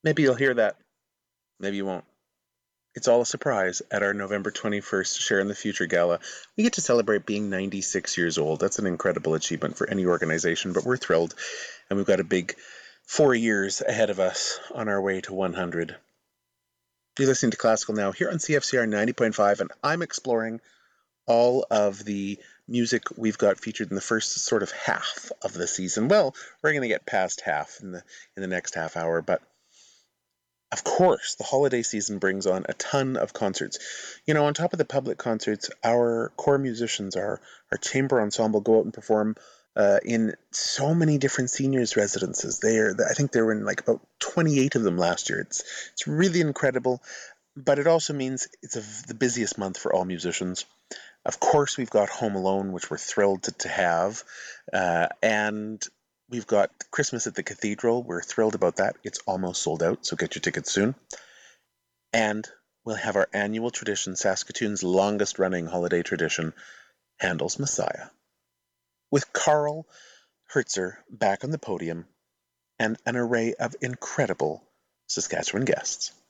Maybe you'll hear that. Maybe you won't. It's all a surprise at our November 21st Share in the Future Gala. We get to celebrate being 96 years old. That's an incredible achievement for any organization, but we're thrilled. And we've got a big 4 years ahead of us on our way to 100. You're listening to Classical Now here on CFCR 90.5, and I'm exploring all of the music we've got featured in the first sort of half of the season. Well, we're going to get past half in the next half hour, but of course, the holiday season brings on a ton of concerts. You know, on top of the public concerts, our core musicians, our chamber ensemble, go out and perform in so many different seniors' residences. I think there were in like about 28 of them last year. It's really incredible, but it also means the busiest month for all musicians. Of course, we've got Home Alone, which we're thrilled to have, and we've got Christmas at the Cathedral. We're thrilled about that. It's almost sold out, so get your tickets soon. And we'll have our annual tradition, Saskatoon's longest running holiday tradition, Handel's Messiah, with Carl Hertzer back on the podium and an array of incredible Saskatchewan guests.